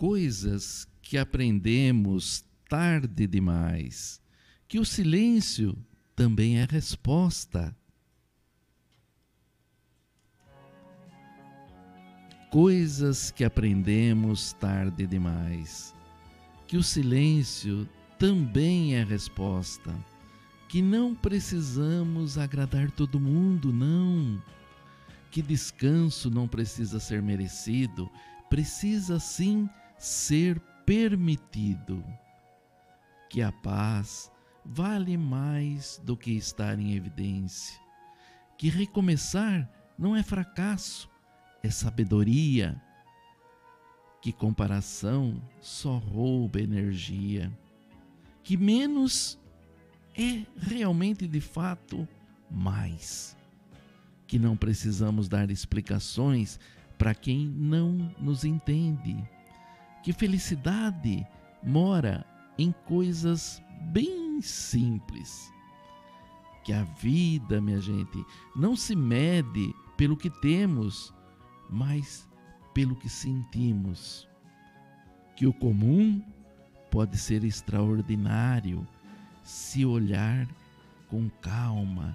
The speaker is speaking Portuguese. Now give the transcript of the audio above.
coisas que aprendemos tarde demais, que o silêncio também é resposta. Coisas que aprendemos tarde demais, que o silêncio também é resposta, que não precisamos agradar todo mundo, não, que descanso não precisa ser merecido, precisa sim ser permitido, que a paz vale mais do que estar em evidência, que recomeçar não é fracasso, é sabedoria, que comparação só rouba energia, que menos é realmente de fato mais, que não precisamos dar explicações para quem não nos entende, que felicidade mora em coisas bem simples, que a vida, minha gente, não se mede pelo que temos, mas pelo que sentimos, que o comum pode ser extraordinário se olhar com calma